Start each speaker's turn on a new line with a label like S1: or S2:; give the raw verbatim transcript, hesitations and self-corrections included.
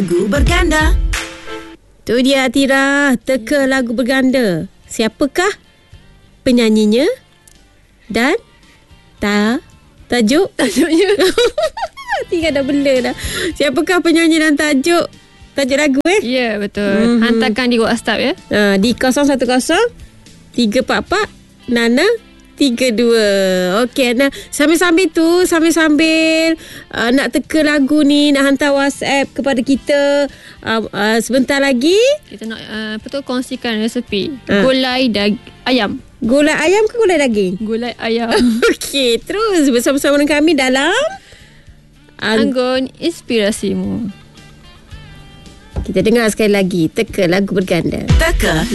S1: Lagu berganda.
S2: Tu dia Atira, teka lagu berganda. Siapakah penyanyinya dan ta tajuk tajuknya? Tinggal dah bela dah. Siapakah penyanyi dan tajuk tajuk lagu eh?
S3: Ya, yeah, betul.
S2: Mm-hmm.
S3: Hantarkan di WhatsApp ya.
S2: Uh, di kosong satu kosong tiga empat empat Nana tiga dua. Okey, nah sambil-sambil tu sambil-sambil uh, nak teka lagu ni, nak hantar WhatsApp kepada kita. Uh, uh, sebentar lagi
S3: Kita nak uh, apa tu kongsikan resepi
S2: uh.
S3: gulai dag- ayam.
S2: Gulai ayam ke gulai daging?
S3: Gulai ayam.
S2: Okey, terus bersama-sama dengan kami dalam
S3: Anggun Inspirasimu.
S2: Kita dengar sekali lagi teka lagu berganda.
S1: Teka